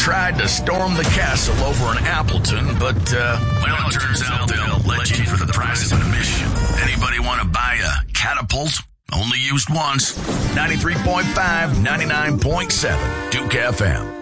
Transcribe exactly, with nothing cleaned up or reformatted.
tried to storm the castle over in Appleton, but, uh, well, it turns out they'll let you in for the price of admission. Anybody want to buy a catapult? Only used once. ninety-three point five, ninety-nine point seven, Duke F M.